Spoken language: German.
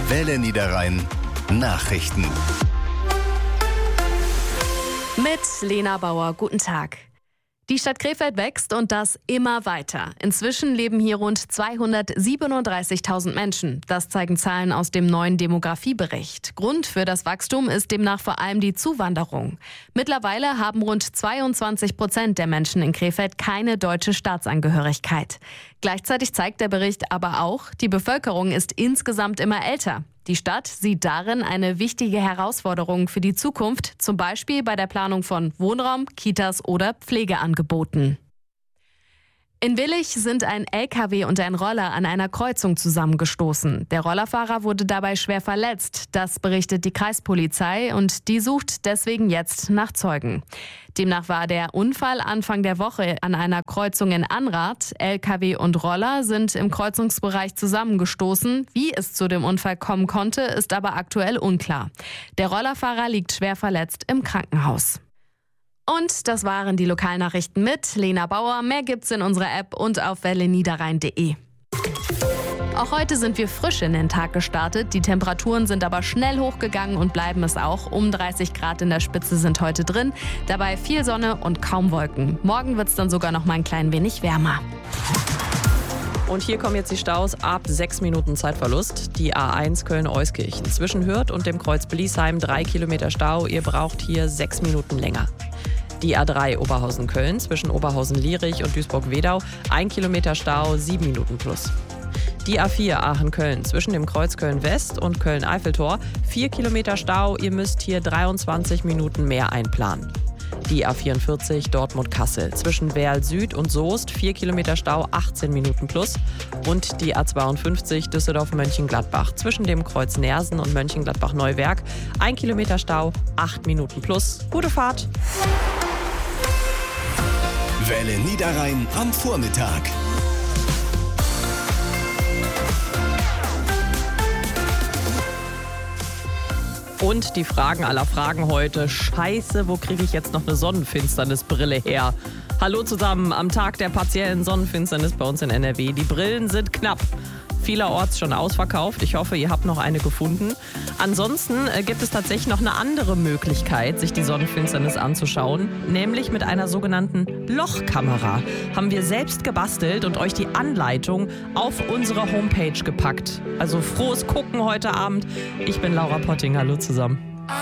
Welle Niederrhein Nachrichten. Mit Lena Bauer, guten Tag. Die Stadt Krefeld wächst und das immer weiter. Inzwischen leben hier rund 237.000 Menschen. Das zeigen Zahlen aus dem neuen Demografiebericht. Grund für das Wachstum ist demnach vor allem die Zuwanderung. Mittlerweile haben rund 22% der Menschen in Krefeld keine deutsche Staatsangehörigkeit. Gleichzeitig zeigt der Bericht aber auch, die Bevölkerung ist insgesamt immer älter. Die Stadt sieht darin eine wichtige Herausforderung für die Zukunft, zum Beispiel bei der Planung von Wohnraum, Kitas oder Pflegeangeboten. In Willich sind ein LKW und ein Roller an einer Kreuzung zusammengestoßen. Der Rollerfahrer wurde dabei schwer verletzt. Das berichtet die Kreispolizei und die sucht deswegen jetzt nach Zeugen. Demnach war der Unfall Anfang der Woche an einer Kreuzung in Anrath. LKW und Roller sind im Kreuzungsbereich zusammengestoßen. Wie es zu dem Unfall kommen konnte, ist aber aktuell unklar. Der Rollerfahrer liegt schwer verletzt im Krankenhaus. Und das waren die Lokalnachrichten mit Lena Bauer. Mehr gibt's in unserer App und auf welleniederrhein.de. Auch heute sind wir frisch in den Tag gestartet. Die Temperaturen sind aber schnell hochgegangen und bleiben es auch. Um 30 Grad in der Spitze sind heute drin. Dabei viel Sonne und kaum Wolken. Morgen wird's dann sogar noch mal ein klein wenig wärmer. Und hier kommen jetzt die Staus ab 6 Minuten Zeitverlust. Die A1 Köln-Euskirchen zwischen Hürth und dem Kreuz Bliesheim 3 Kilometer Stau. Ihr braucht hier 6 Minuten länger. Die A3 Oberhausen-Köln zwischen Oberhausen-Lierich und Duisburg-Wedau 1 Kilometer Stau, 7 Minuten plus. Die A4 Aachen-Köln zwischen dem Kreuz Köln-West und Köln-Eiffeltor 4 Kilometer Stau. Ihr müsst hier 23 Minuten mehr einplanen. Die A44 Dortmund-Kassel zwischen Werl Süd und Soest 4 Kilometer Stau, 18 Minuten plus. Und die A52 Düsseldorf-Mönchengladbach zwischen dem Kreuz Nersen und Mönchengladbach-Neuwerk 1 Kilometer Stau, 8 Minuten plus. Gute Fahrt! Welle Niederrhein am Vormittag. Und die Fragen aller Fragen heute. Scheiße, wo kriege ich jetzt noch eine Sonnenfinsternisbrille her? Hallo zusammen, am Tag der partiellen Sonnenfinsternis bei uns in NRW. Die Brillen sind knapp. Vielerorts schon ausverkauft. Ich hoffe, ihr habt noch eine gefunden. Ansonsten gibt es tatsächlich noch eine andere Möglichkeit, sich die Sonnenfinsternis anzuschauen, nämlich mit einer sogenannten Lochkamera. Haben wir selbst gebastelt und euch die Anleitung auf unsere Homepage gepackt. Also frohes Gucken heute Abend. Ich bin Laura Potting. Hallo zusammen.